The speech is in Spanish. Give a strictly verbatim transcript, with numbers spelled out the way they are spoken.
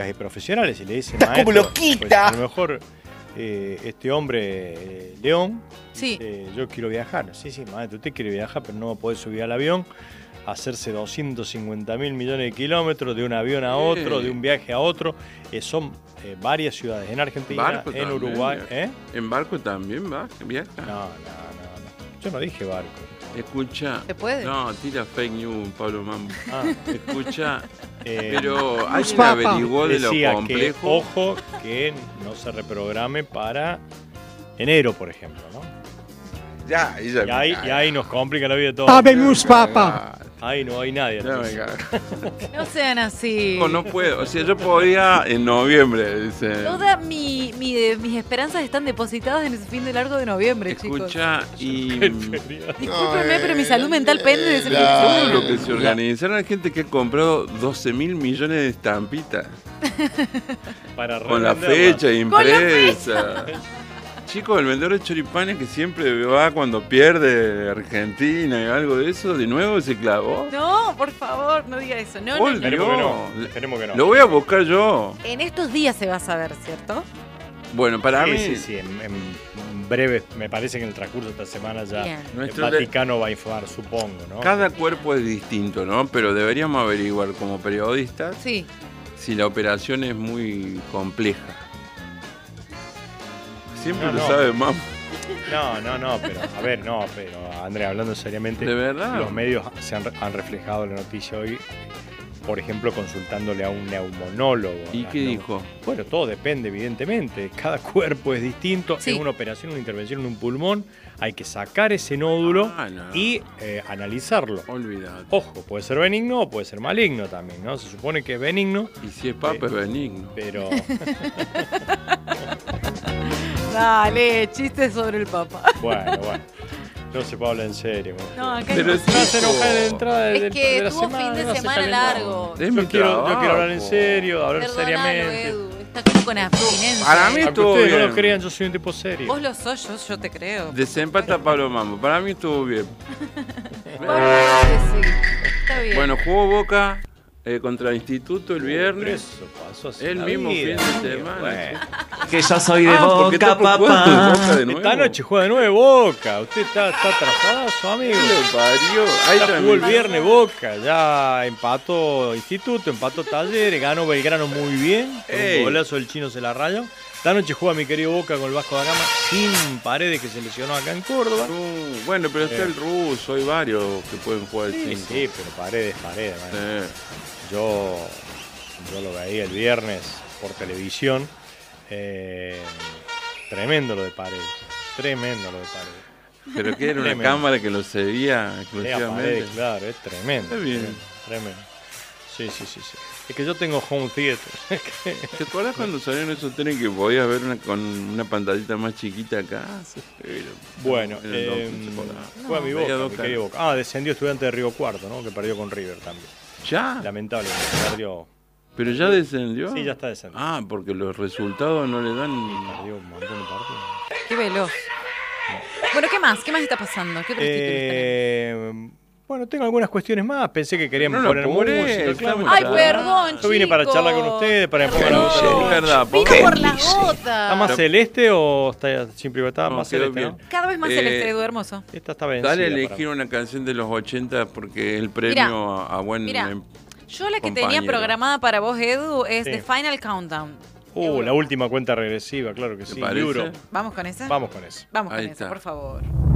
y profesionales y le dicen, ¡Estás como maestro, loquita! pues, a lo mejor eh, este hombre, eh, León, Sí. dice, yo quiero viajar. Sí, sí, maestro, usted quiere viajar, pero no puede subir al avión, hacerse doscientos cincuenta mil millones de kilómetros de un avión a otro, Sí. de un viaje a otro. Eh, son eh, varias ciudades en Argentina, Barco en también, Uruguay. viaja. ¿eh? ¿En barco también va? ¿Viaja? No, no, no, no. Yo no dije barco. Escucha. ¿Se puede? No, tira fake news, Pablo Mambo. Ah, Escucha. eh, Pero alguien Papa. averiguó de lo decía que, complejo. ojo, que no se reprograme para enero, por ejemplo, ¿no? Ya, ahí ya Y me ahí, cago. y ahí nos complica la vida de todos. Habemos papa. Ahí no hay nadie. Ya me entonces. cago. No sean así. No, no puedo. O sea, yo podía en noviembre, dice. Todas mi, mi, de- mis esperanzas están depositadas en ese fin de largo de noviembre, chicos. Escucha y. Discúlpenme, pero mi salud mental pende de ese fin de Todo semana. lo que se organizaron, hay gente que ha comprado doce mil millones de estampitas Para con la revenderla. fecha impresa. Chicos, el vendedor de choripanes que siempre va cuando pierde Argentina y algo de eso, de nuevo se clavó. No, por favor, no diga eso. No, no, Por no. Esperemos que Dios. no. Esperemos que no. Lo voy a buscar yo. En estos días se va a saber, ¿cierto? Bueno, para Sí, mí, sí, sí, en, en breve, me parece que en el transcurso de esta semana ya Bien. el Nuestro de- Vaticano va a informar, supongo, ¿no? cada cuerpo es distinto, ¿no? Pero deberíamos averiguar como periodistas Sí. si la operación es muy compleja. Siempre No, lo no. sabe más. No, no, no, pero a ver, no, pero André, hablando seriamente, ¿De verdad? los medios se han, han reflejado la noticia hoy, por ejemplo, consultándole a un neumonólogo. ¿Y a qué las neu- dijo? Bueno, todo depende, evidentemente. Cada cuerpo es distinto. Sí. Es una operación, una intervención en un pulmón. Hay que sacar ese nódulo Ah, no. y eh, analizarlo. Olvidate. Ojo, puede ser benigno o puede ser maligno también, ¿no? Se supone que es benigno, Y si es papa, Eh, es benigno. pero Dale, chistes sobre el Papa. bueno, bueno. No se puede hablar en serio. bueno. No, acá Pero no. es Me hace enojar en la entrada de, Es de- que de la tuvo semana, fin de no se semana calentó. largo. Es mi Yo quiero, yo quiero hablar en trabajo. serio, hablar Perdóname, seriamente. Edu. Está como con abstinencia. Para mí Aunque estuvo ustedes no bien. lo crean, yo soy un tipo serio. Vos lo sos, yo, yo te creo. Desempata Pablo Mambo. Para mí estuvo bien. Vamos a decir. Está bien. Bueno, jugó Boca eh, contra el Instituto el viernes. Eso pasó así El la mismo vida, fin de amigo. semana. Bueno. Que yo soy de Ah, porque está Boca, propuesto de papá. Boca de nuevo. Esta noche juega de nuevo Boca. Usted está, está atrasadazo, amigo. ¿Qué le parió? Ahí Ya jugó el también. viernes Boca, ya empató Instituto, empató Talleres, ganó Belgrano muy bien. Con Ey. un golazo del Chino se la rayó. Esta noche juega mi querido Boca con el Vasco da Gama sin Paredes que se lesionó acá en Córdoba. Uh, bueno, pero está Eh. el ruso, hay varios que pueden jugar al Sí, cinco. sí, pero Paredes, Paredes. man. Eh, Yo, yo lo veía el viernes por televisión. Eh, tremendo lo de Paredes. Tremendo lo de Paredes. pero que era una Tremendo. cámara que lo seguía Lea exclusivamente. Paredes, claro, es tremendo. Está bien. Tremendo, tremendo. Sí, sí, sí, sí. Es que yo tengo home theater. ¿Te acuerdas cuando salieron esos trenes que podías ver una, con una pantallita más chiquita acá? Pero- Bueno, Era eh, loco, se acordaba. fue a mi Veía Boca, dos mi caras. querido Boca. Ah, descendió Estudiante de Río Cuarto, ¿no? Que perdió con River también. ¿Ya? Lamentablemente, perdió. ¿Pero ya descendió? Sí, ya está descendiendo. Ah, porque los resultados no le dan... Perdió un montón de partidos. Qué veloz. Bueno, ¿qué más? ¿Qué más está pasando? ¿Qué otros títulos tenemos? Eh, bueno, tengo algunas cuestiones más. Pensé que querían No lo poner apures, música. Claro, estamos Ay, ya. perdón, Yo vine para chicos. charlar con ustedes, para que me pongan la No. voz. Es verdad, Vino ponga- por las ¿Está gotas. más celeste o está siempre está No, más quedó celeste? bien. ¿no? Cada vez más Eh, celeste, Edu, hermoso. Esta está vencida. Dale a para elegir mí. una canción de los ochenta porque es el premio a, a buen... Mira, em- Yo la que compañero. tenía programada para vos, Edu, es Sí. The Final Countdown. Uh, Euro. la última cuenta regresiva, claro que ¿Te sí. parece? Euro. ¿Vamos con esa? Vamos con eso. Vamos con Ahí esa, está. por favor.